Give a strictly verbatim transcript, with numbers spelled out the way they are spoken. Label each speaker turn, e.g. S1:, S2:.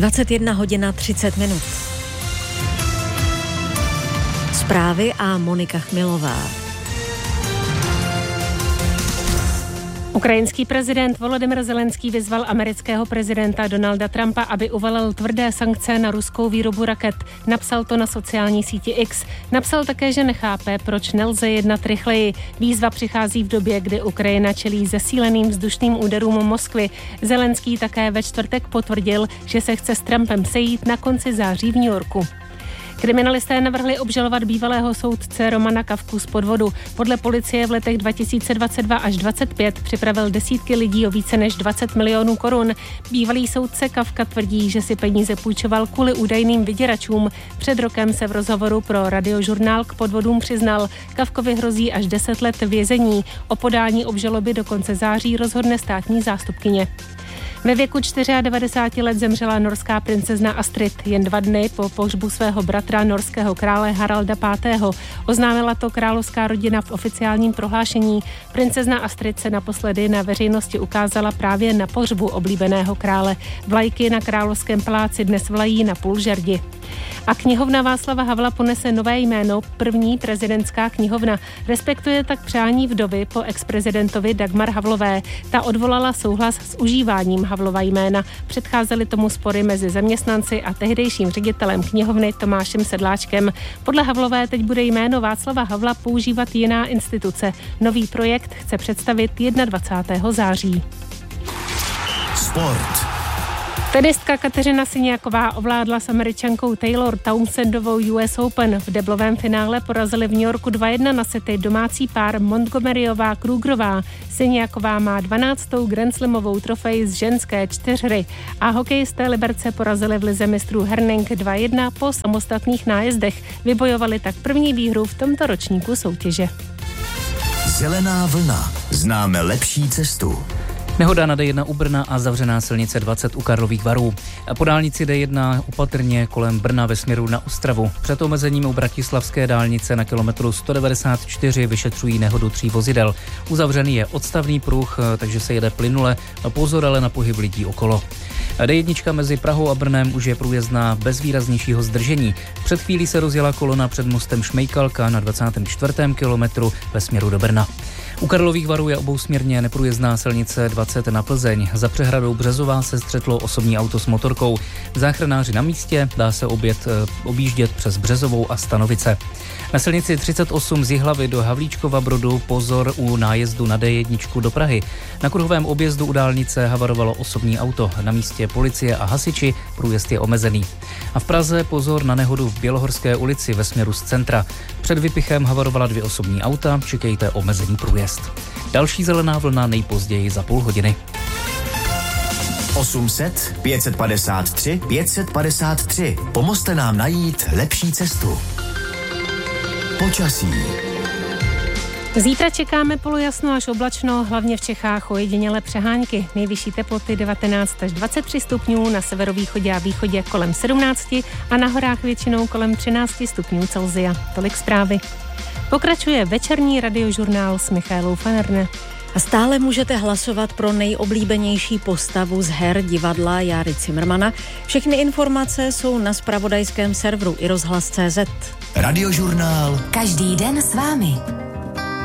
S1: dvacet jedna hodina třicet minut. Zprávy a Monika Chmilová.
S2: Ukrajinský prezident Volodymyr Zelenský vyzval amerického prezidenta Donalda Trumpa, aby uvalil tvrdé sankce na ruskou výrobu raket. Napsal to na sociální síti X. Napsal také, že nechápe, proč nelze jednat rychleji. Výzva přichází v době, kdy Ukrajina čelí zesíleným vzdušným úderům Moskvy. Zelenský také ve čtvrtek potvrdil, že se chce s Trumpem sejít na konci září v New Yorku. Kriminalisté navrhli obžalovat bývalého soudce Romana Kafku z podvodu. Podle policie v letech dva tisíce dvacet dva až dvacet pět připravil desítky lidí o více než dvacet milionů korun. Bývalý soudce Kafka tvrdí, že si peníze půjčoval kvůli údajným vyděračům. Před rokem se v rozhovoru pro Radiožurnál k podvodům přiznal. Kafkovi hrozí až deset let vězení. O podání obžaloby do konce září rozhodne státní zástupkyně. Ve věku devadesát čtyři let zemřela norská princezna Astrid jen dva dny po pohřbu svého bratra norského krále Haralda pátého. Oznámila to královská rodina v oficiálním prohlášení. Princezna Astrid se naposledy na veřejnosti ukázala právě na pohřbu oblíbeného krále. Vlajky na Královském paláci dnes vlají na půl žerdi. A knihovna Václava Havla ponese nové jméno, první prezidentská knihovna. Respektuje tak přání vdovy po exprezidentovi Dagmar Havlové. Ta odvolala souhlas s užíváním Havlova jména. Předcházely tomu spory mezi zaměstnanci a tehdejším ředitelem knihovny Tomášem Sedláčkem. Podle Havlové teď bude jméno Václava Havla používat jiná instituce. Nový projekt chce představit dvacátého prvního září.
S3: Sport.
S2: Tenistka Kateřina Siniaková ovládla s Američankou Taylor Townsendovou U S Open. V deblovém finále porazili v New Yorku dva jedna na sety domácí pár Montgomeryová Krugerová. Siniaková má dvanáctou Grand Slamovou trofej z ženské čtyřhry a hokejisté Liberce porazili v lize mistrů Herning dva jedna po samostatných nájezdech. Vybojovali tak první výhru v tomto ročníku soutěže.
S3: Zelená vlna. Známe lepší cestu.
S4: Nehoda na D jedna u Brna a zavřená silnice dvacet u Karlových Varů. Po dálnici D jedna opatrně kolem Brna ve směru na Ostravu. Před omezením u bratislavské dálnice na kilometru sto devadesát čtyři vyšetřují nehodu tří vozidel. Uzavřený je odstavný pruh, takže se jede plynule. Pozor ale na pohyb lidí okolo. D jedna mezi Prahou a Brnem už je průjezdná bez výraznějšího zdržení. Před chvílí se rozjela kolona před mostem Šmejkalka na dvacátém čtvrtém kilometru ve směru do Brna. U Karlových Varů je obousměrně neprůjezdná silnice dvacet na Plzeň. Za přehradou Březová se střetlo osobní auto s motorkou. Záchranáři na místě, dá se obět, objíždět přes Březovou a Stanovice. Na silnici třicet osm z Jihlavy do Havlíčkova Brodu pozor u nájezdu na D jedna do Prahy. Na kruhovém objezdu u dálnice havarovalo osobní auto. Na místě policie a hasiči, průjezd je omezený. A v Praze pozor na nehodu v Bělohorské ulici ve směru z centra. Před vypichem havarovala dvě osobní auta, čekejte omezený průjezd. Další zelená vlna nejpozději za půl hodiny.
S3: osm set pět set padesát tři pět set padesát tři. Pomozte nám najít lepší cestu. Počasí.
S2: Zítra čekáme polojasno až oblačno, hlavně v Čechách ojedinělé přehánky. Nejvyšší teploty devatenáct až dvacet tři stupňů, na severovýchodě a východě kolem sedmnáct a na horách většinou kolem třináct stupňů Celsia. Tolik zprávy. Pokračuje večerní radiožurnál s Michaelou Fanerne.
S1: A stále můžete hlasovat pro nejoblíbenější postavu z her divadla Járy Cimrmana. Všechny informace jsou na zpravodajském serveru i rozhlas tečka cé zet.
S3: Radiožurnál.
S5: Každý den s vámi.